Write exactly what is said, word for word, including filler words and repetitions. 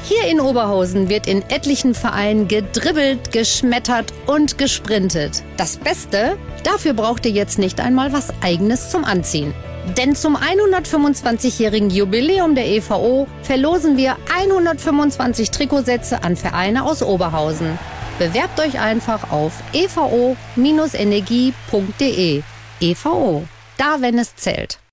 Hier in Oberhausen wird in etlichen Vereinen gedribbelt, geschmettert und gesprintet. Das Beste? Dafür braucht ihr jetzt nicht einmal was Eigenes zum Anziehen. Denn zum hundertfünfundzwanzigjährigen Jubiläum der E V O verlosen wir hundertfünfundzwanzig Trikotsätze an Vereine aus Oberhausen. Bewerbt euch einfach auf e v o Bindestrich energie Punkt de. E V O, da wenn es zählt.